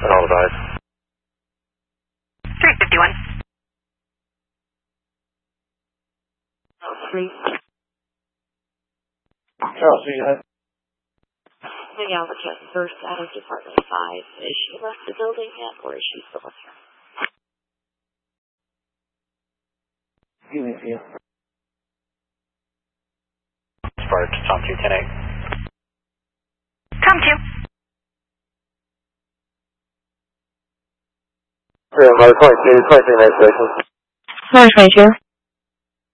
And all advise. 351. Charles, see you ahead. Maybe I'll check first out of Department 5. Is she left the building yet, or is she still up here? Give me a few. Spark, Tom 210-8. Tom 2. Yeah, by the 23 night station. Number 22.